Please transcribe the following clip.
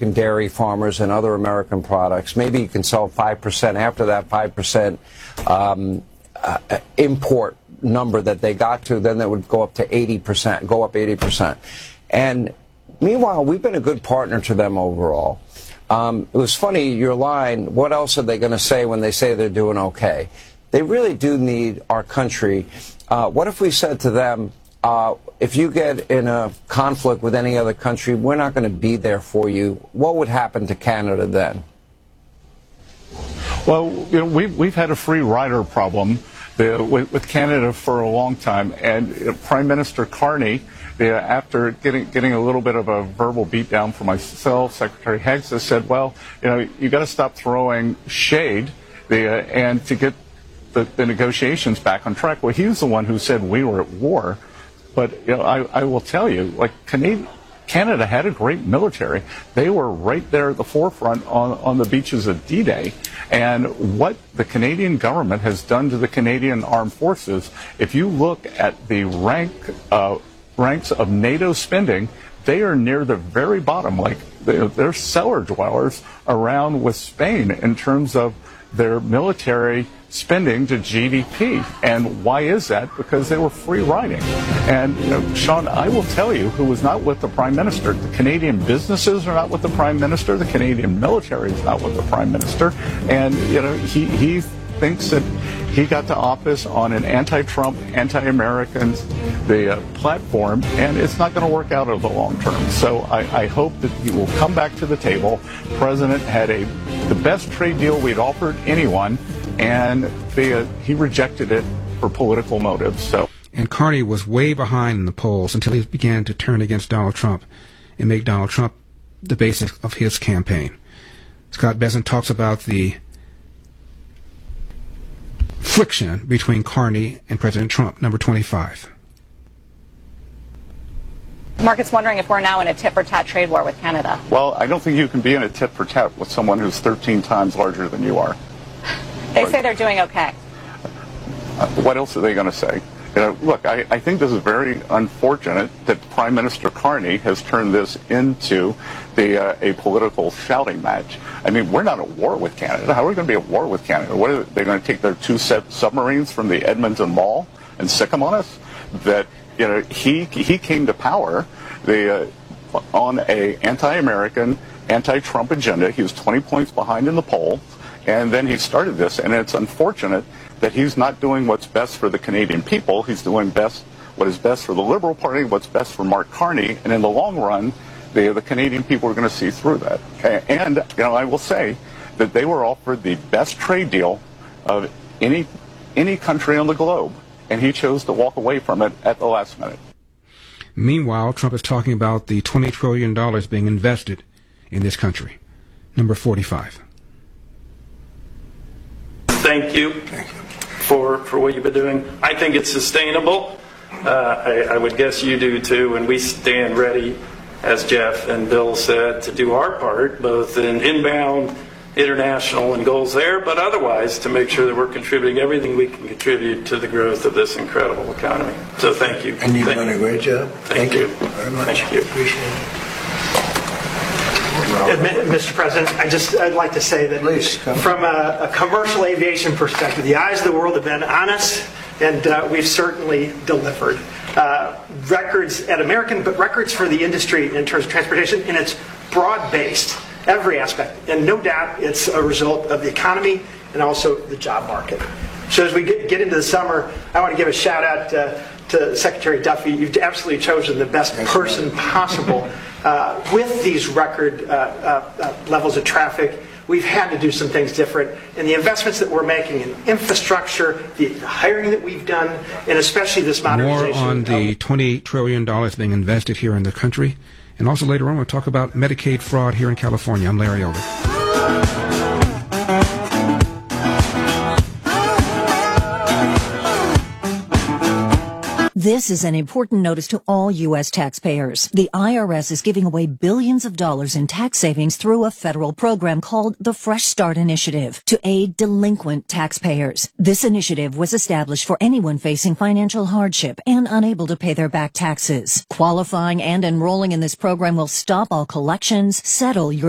American dairy farmers and other American products. Maybe you can sell 5%. After that 5% import number that they got to, then that would go up to 80%, go up 80%. And meanwhile, we've been a good partner to them overall. It was funny, your line, what else are they going to say when they say they're doing okay? They really do need our country. What if we said to them, if you get in a conflict with any other country, we're not going to be there for you? What would happen to Canada then? Well, we've had a free rider problem with Canada for a long time, and Prime Minister Carney, after getting a little bit of a verbal beatdown from myself, Secretary Hegseth said, well, you got to stop throwing shade and to get the negotiations back on track. Well, he was the one who said we were at war. But I will tell you, like, Canada had a great military. They were right there at the forefront on the beaches of D-Day. And what the Canadian government has done to the Canadian Armed Forces, if you look at the ranks of NATO spending, they are near the very bottom. Like, they're cellar dwellers around with Spain in terms of their military spending to GDP. And why is that? Because they were free riding. And, Sean, I will tell you who was not with the Prime Minister. The Canadian businesses are not with the Prime Minister. The Canadian military is not with the Prime Minister. And, he thinks that he got to office on an anti-Trump, anti-American platform, and it's not going to work out over the long term. So I hope that he will come back to the table. The president had the best trade deal we'd offered anyone, and he rejected it for political motives. So. And Carney was way behind in the polls until he began to turn against Donald Trump and make Donald Trump the basis of his campaign. Scott Bessent talks about the friction between Carney and President Trump, number 25. Market's wondering if we're now in a tit-for-tat trade war with Canada. Well, I don't think you can be in a tit-for-tat with someone who's 13 times larger than you are. They say they're doing okay. What else are they going to say? Look, I think this is very unfortunate that Prime Minister Carney has turned this into a political shouting match. I mean, we're not at war with Canada. How are we going to be at war with Canada? What are they going to take their two submarines from the Edmonton Mall and sick them on us? That he came to power on a anti-American, anti-Trump agenda. He was 20 points behind in the poll, and then he started this. And it's unfortunate that he's not doing what's best for the Canadian people. He's doing what is best for the Liberal Party, what's best for Mark Carney, and in the long run, the Canadian people are going to see through that. And I will say that they were offered the best trade deal of any country on the globe, and he chose to walk away from it at the last minute. Meanwhile, Trump is talking about the $20 trillion being invested in this country. Number 45. Thank you for what you've been doing. I think it's sustainable. I would guess you do too, and we stand ready, as Jeff and Bill said, to do our part, both in inbound, international, and goals there, but otherwise to make sure that we're contributing everything we can contribute to the growth of this incredible economy. So thank you. And you've done a great job. Thank you very much. Thank you. Appreciate it. Mr. President, I'd like to say that from a commercial aviation perspective, the eyes of the world have been on us, and we've certainly delivered. Records at American, but records for the industry in terms of transportation, and it's broad-based, every aspect. And no doubt it's a result of the economy and also the job market. So as we get into the summer, I want to give a shout-out to Secretary Duffy. You've absolutely chosen the best person possible. With these record levels of traffic, we've had to do some things different. And the investments that we're making in infrastructure, the hiring that we've done, and especially this modernization. More on the $20 trillion being invested here in the country. And also later on, we'll talk about Medicaid fraud here in California. I'm Larry Elder. This is an important notice to all U.S. taxpayers. The IRS is giving away billions of dollars in tax savings through a federal program called the Fresh Start Initiative to aid delinquent taxpayers. This initiative was established for anyone facing financial hardship and unable to pay their back taxes. Qualifying and enrolling in this program will stop all collections, settle your